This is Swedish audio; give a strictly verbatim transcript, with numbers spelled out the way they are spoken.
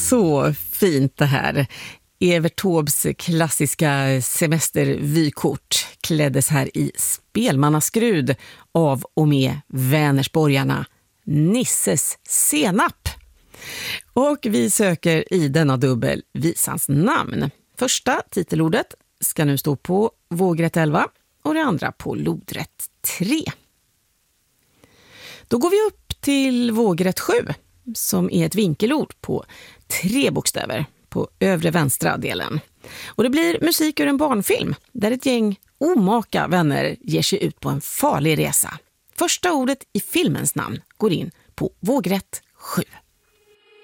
Så fint det här. Evert Taubes klassiska semestervykort kläddes här i spelmannaskrud av och med Vänersborgarna Nisses senap. Och vi söker i denna dubbel visans namn. Första titelordet ska nu stå på vågrätt elva och det andra på lodrätt tre. Då går vi upp till vågrätt sju som är ett vinkelord på tre bokstäver på övre vänstra delen. Och det blir musik ur en barnfilm där ett gäng omaka vänner ger sig ut på en farlig resa. Första ordet i filmens namn går in på vågrätt sju.